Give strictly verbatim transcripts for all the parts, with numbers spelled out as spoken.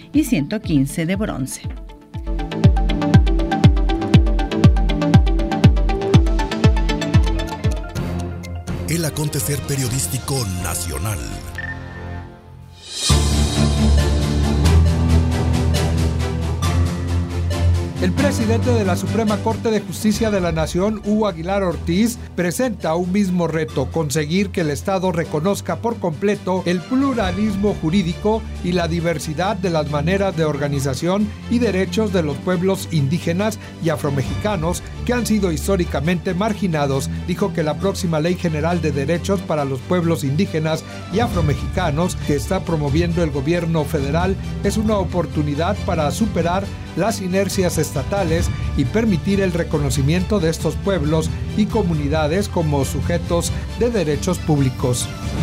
y ciento quince de bronce. El acontecer periodístico nacional. El presidente de la Suprema Corte de Justicia de la Nación, Hugo Aguilar Ortiz, presenta un mismo reto: conseguir que el Estado reconozca por completo el pluralismo jurídico y la diversidad de las maneras de organización y derechos de los pueblos indígenas y afromexicanos que han sido históricamente marginados. Dijo que la próxima Ley General de Derechos para los Pueblos Indígenas y Afromexicanos que está promoviendo el gobierno federal es una oportunidad para superar las inercias estatales y permitir el reconocimiento de estos pueblos y comunidades como sujetos de derechos públicos.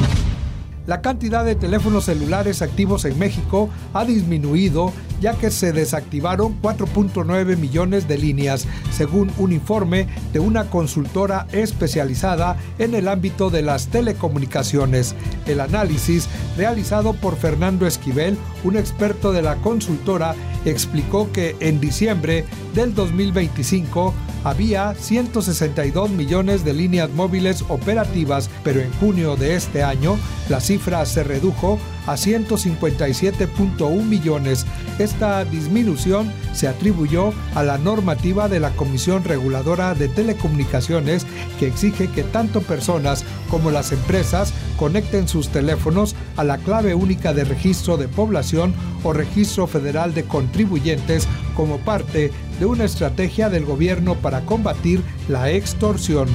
La cantidad de teléfonos celulares activos en México ha disminuido, ya que se desactivaron cuatro punto nueve millones de líneas, según un informe de una consultora especializada en el ámbito de las telecomunicaciones. El análisis, realizado por Fernando Esquivel, un experto de la consultora, explicó que en diciembre del dos mil veinticinco había ciento sesenta y dos millones de líneas móviles operativas, pero en junio de este año la cifra se redujo a ciento cincuenta y siete punto uno millones. Esta disminución se atribuyó a la normativa de la Comisión Reguladora de Telecomunicaciones, que exige que tanto personas como las empresas conecten sus teléfonos a la clave única de registro de población o registro federal de contribuyentes como parte de una estrategia del gobierno para combatir la extorsión.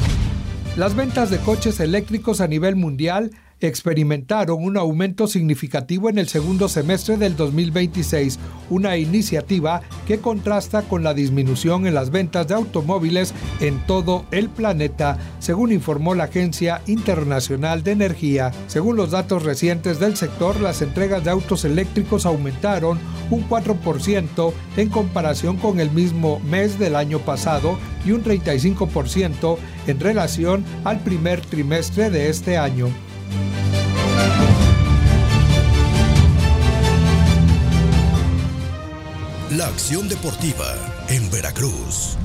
Las ventas de coches eléctricos a nivel mundial experimentaron un aumento significativo en el segundo semestre del dos mil veintiséis, una iniciativa que contrasta con la disminución en las ventas de automóviles en todo el planeta, según informó la Agencia Internacional de Energía. Según los datos recientes del sector, las entregas de autos eléctricos aumentaron un cuatro por ciento en comparación con el mismo mes del año pasado y un treinta y cinco por ciento en relación al primer trimestre de este año. La acción deportiva en Veracruz.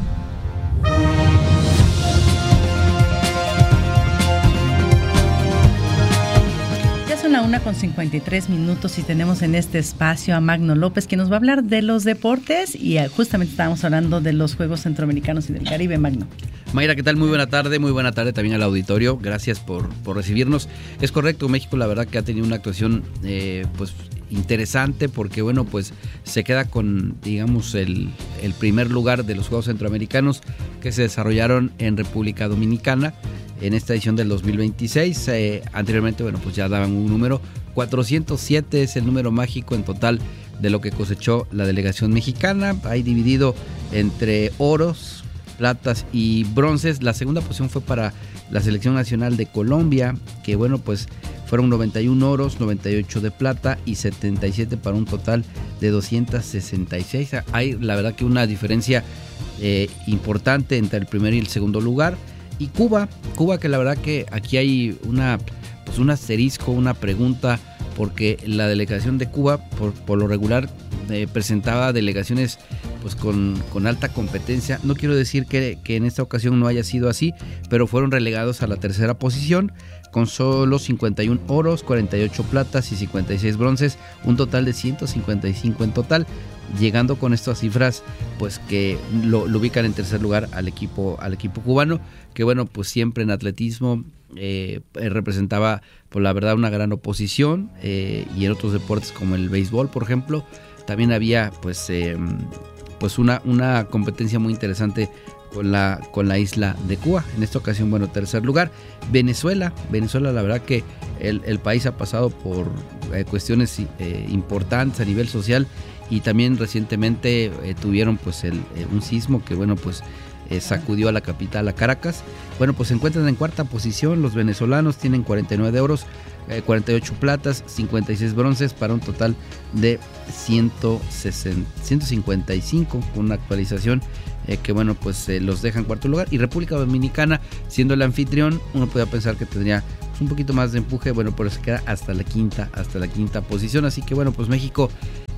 Ya son la una con cincuenta y tres minutos y tenemos en este espacio a Magno López, que nos va a hablar de los deportes, y justamente estábamos hablando de los Juegos Centroamericanos y del Caribe. Magno. Mayra, ¿qué tal? Muy buena tarde, muy buena tarde también al auditorio. Gracias por, por recibirnos. Es correcto, México la verdad que ha tenido una actuación eh, pues interesante, porque bueno, pues se queda con, digamos, el, el primer lugar de los Juegos Centroamericanos que se desarrollaron en República Dominicana en esta edición del dos mil veintiséis. Eh, anteriormente, bueno, pues ya daban un número, cuatrocientos siete es el número mágico en total de lo que cosechó la delegación mexicana. Hay dividido entre oros, platas y bronces. La segunda posición fue para la selección nacional de Colombia, que bueno, pues fueron noventa y uno oros, noventa y ocho de plata y setenta y siete para un total de doscientos sesenta y seis. Hay la verdad que una diferencia eh, importante entre el primer y el segundo lugar. Y Cuba, Cuba que la verdad que aquí hay una, pues un asterisco, una pregunta, porque la delegación de Cuba por, por lo regular eh, presentaba delegaciones pues con, con alta competencia. No quiero decir que, que en esta ocasión no haya sido así, pero fueron relegados a la tercera posición con solo cincuenta y uno oros, cuarenta y ocho platas y cincuenta y seis bronces, un total de ciento cincuenta y cinco en total, llegando con estas cifras pues que lo, lo ubican en tercer lugar al equipo, al equipo cubano, que bueno, pues siempre en atletismo eh, representaba por la verdad una gran oposición, eh, y en otros deportes como el béisbol, por ejemplo, también había pues eh, pues una, una competencia muy interesante con la, con la isla de Cuba. En esta ocasión, bueno, tercer lugar. Venezuela, Venezuela la verdad que el, el país ha pasado por eh, cuestiones eh, importantes a nivel social, y también recientemente eh, tuvieron pues el, eh, un sismo que bueno pues eh, sacudió a la capital, a Caracas. Bueno, pues se encuentran en cuarta posición. Los venezolanos tienen cuarenta y nueve de oros, eh, cuarenta y ocho platas, cincuenta y seis bronces para un total de ciento cincuenta y cinco, con una actualización eh, que bueno pues eh, los deja en cuarto lugar. Y República Dominicana, siendo el anfitrión, uno podría pensar que tendría un poquito más de empuje, bueno, pero se queda hasta la quinta, hasta la quinta posición. Así que bueno, pues México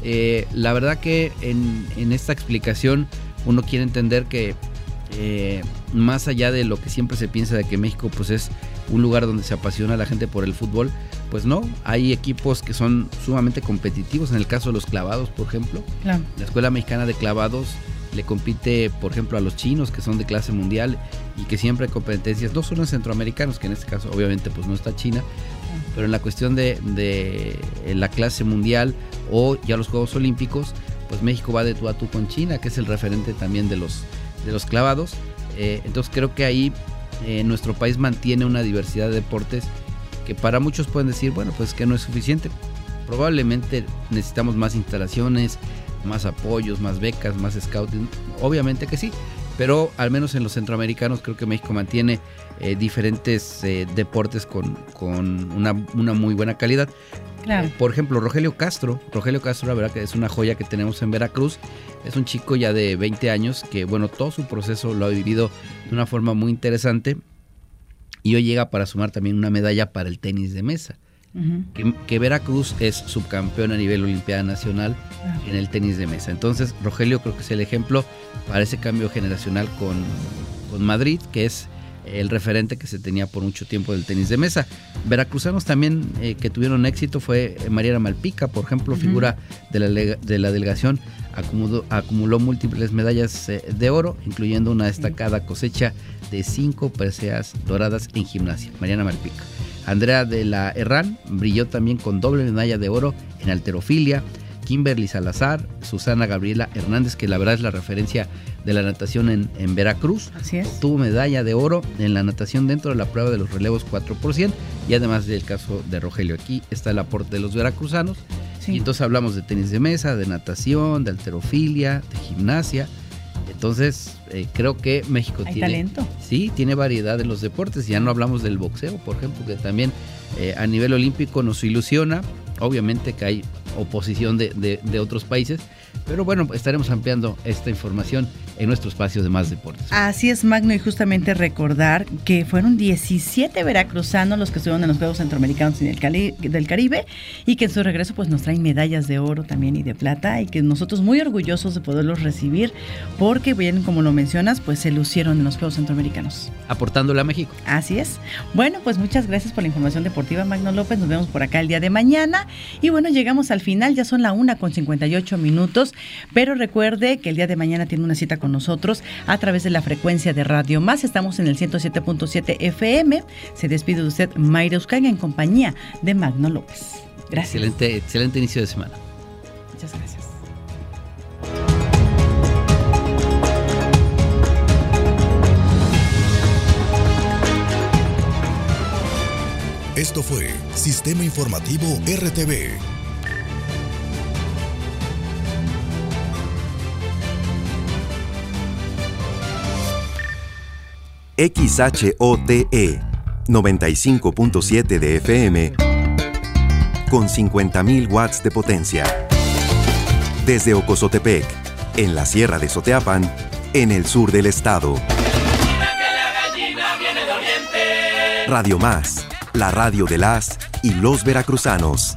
Eh, la verdad que en, en esta explicación uno quiere entender que eh, más allá de lo que siempre se piensa de que México pues es un lugar donde se apasiona a la gente por el fútbol, pues no, hay equipos que son sumamente competitivos. En el caso de los clavados, por ejemplo, claro. La Escuela Mexicana de Clavados le compite, por ejemplo, a los chinos, que son de clase mundial y que siempre hay competencias, no solo en centroamericanos, que en este caso obviamente pues no está China, pero en la cuestión de, de la clase mundial o ya los Juegos Olímpicos, pues México va de tú a tú con China, que es el referente también de los, de los clavados. Eh, entonces creo que ahí eh, nuestro país mantiene una diversidad de deportes que para muchos pueden decir, bueno, pues que no es suficiente. Probablemente necesitamos más instalaciones, más apoyos, más becas, más scouting, obviamente que sí, pero al menos en los centroamericanos creo que México mantiene eh, diferentes eh, deportes con, con una, una muy buena calidad. Claro. Eh, por ejemplo, Rogelio Castro, Rogelio Castro la verdad que es una joya que tenemos en Veracruz, es un chico ya de veinte años que bueno, todo su proceso lo ha vivido de una forma muy interesante y hoy llega para sumar también una medalla para el tenis de mesa. Uh-huh. Que, que Veracruz es subcampeón a nivel Olimpiada Nacional uh-huh. en el tenis de mesa. Entonces Rogelio creo que es el ejemplo para ese cambio generacional con, con Madrid, que es el referente que se tenía por mucho tiempo del tenis de mesa. Veracruzanos también eh, que tuvieron éxito fue Mariana Malpica, por ejemplo, uh-huh. figura de la, de la delegación, acumuló, acumuló múltiples medallas eh, de oro, incluyendo una destacada cosecha de cinco preseas doradas en gimnasia. Mariana Malpica. Andrea de la Herrán brilló también con doble medalla de oro en halterofilia. Kimberly Salazar, Susana Gabriela Hernández, que la verdad es la referencia de la natación en, en Veracruz. Así es. Tuvo medalla de oro en la natación dentro de la prueba de los relevos cuatro por cien y además del caso de Rogelio. Aquí está el aporte de los veracruzanos. Sí. Y entonces hablamos de tenis de mesa, de natación, de halterofilia, de gimnasia. Entonces, eh, creo que México hay tiene talento. Sí, tiene variedad en los deportes. Ya no hablamos del boxeo, por ejemplo, que también eh, a nivel olímpico nos ilusiona. Obviamente que hay oposición de, de, de otros países, pero bueno, estaremos ampliando esta información en nuestro espacio de Más Deportes. Así es, Magno, y justamente recordar que fueron diecisiete veracruzanos los que estuvieron en los Juegos Centroamericanos y del, Cali, del Caribe, y que en su regreso pues nos traen medallas de oro también y de plata, y que nosotros muy orgullosos de poderlos recibir, porque bien, como lo mencionas, pues se lucieron en los Juegos Centroamericanos. Aportándole a México. Así es. Bueno, pues muchas gracias por la información deportiva, Magno López. Nos vemos por acá el día de mañana. Y bueno, llegamos al final, ya son la una con cincuenta y ocho minutos, pero recuerde que el día de mañana tiene una cita con nosotros a través de la frecuencia de Radio Más. Estamos en el ciento siete punto siete F M. Se despide de usted, Mayra Euskanga, en compañía de Magno López. Gracias. Excelente, excelente inicio de semana. Muchas gracias. Esto fue Sistema Informativo R T V. X H O T E noventa y cinco punto siete de F M con cincuenta mil watts de potencia. Desde Ocozotepec, en la Sierra de Soteapan, en el sur del estado. Radio Más, la radio de las y los veracruzanos.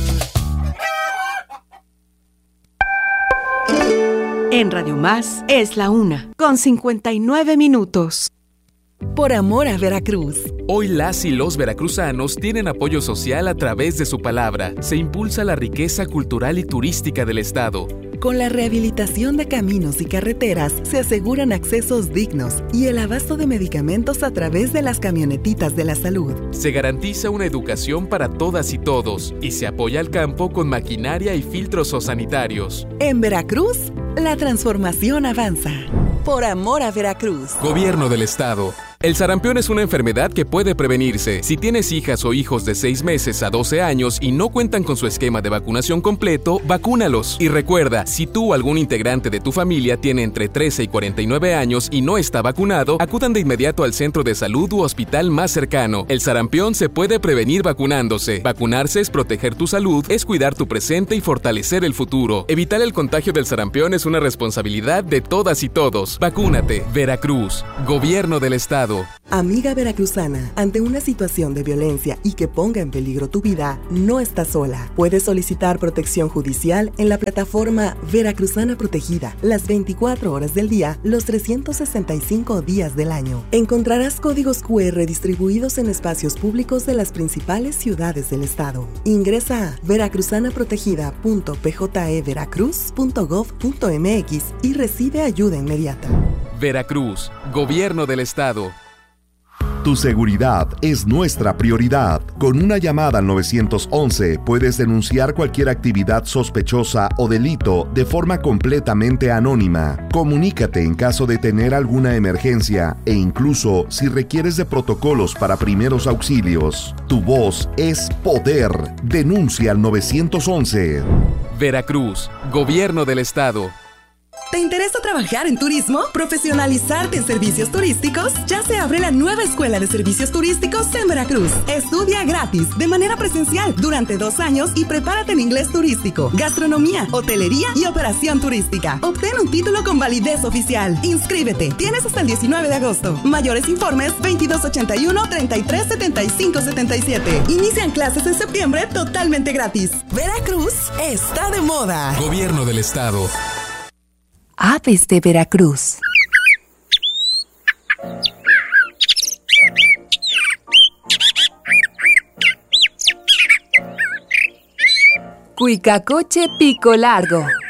En Radio Más es la una, con cincuenta y nueve minutos. Por amor a Veracruz. Hoy las y los veracruzanos tienen apoyo social a través de su palabra. Se impulsa la riqueza cultural y turística del estado. Con la rehabilitación de caminos y carreteras se aseguran accesos dignos y el abasto de medicamentos a través de las camionetitas de la salud. Se garantiza una educación para todas y todos y se apoya al campo con maquinaria y filtros sanitarios. En Veracruz, la transformación avanza. Por amor a Veracruz. Gobierno del estado. El sarampión es una enfermedad que puede prevenirse. Si tienes hijas o hijos de seis meses a doce años y no cuentan con su esquema de vacunación completo, vacúnalos. Y recuerda, si tú o algún integrante de tu familia tiene entre trece y cuarenta y nueve años y no está vacunado, acudan de inmediato al centro de salud u hospital más cercano. El sarampión se puede prevenir vacunándose. Vacunarse es proteger tu salud, es cuidar tu presente y fortalecer el futuro. Evitar el contagio del sarampión es una responsabilidad de todas y todos. Vacúnate. Veracruz. Gobierno del estado. Estado. Amiga veracruzana, ante una situación de violencia y que ponga en peligro tu vida, no estás sola. Puedes solicitar protección judicial en la plataforma Veracruzana Protegida, las veinticuatro horas del día, los trescientos sesenta y cinco días del año. Encontrarás códigos cu erre distribuidos en espacios públicos de las principales ciudades del estado. Ingresa a veracruzana protegida punto p j e veracruz punto gov punto m x y recibe ayuda inmediata. Veracruz, Gobierno del Estado. Tu seguridad es nuestra prioridad. Con una llamada al nueve once puedes denunciar cualquier actividad sospechosa o delito de forma completamente anónima. Comunícate en caso de tener alguna emergencia e incluso si requieres de protocolos para primeros auxilios. Tu voz es poder. Denuncia al nueve once. Veracruz, Gobierno del Estado. ¿Te interesa trabajar en turismo? ¿Profesionalizarte en servicios turísticos? Ya se abre la nueva Escuela de Servicios Turísticos en Veracruz. Estudia gratis, de manera presencial, durante dos años y prepárate en inglés turístico, gastronomía, hotelería y operación turística. Obtén un título con validez oficial. Inscríbete. Tienes hasta el diecinueve de agosto. Mayores informes veintidós ochenta y uno, treinta y tres setenta y cinco setenta y siete. Inician clases en septiembre totalmente gratis. Veracruz está de moda. Gobierno del Estado. Aves de Veracruz. Cuicacoche pico largo.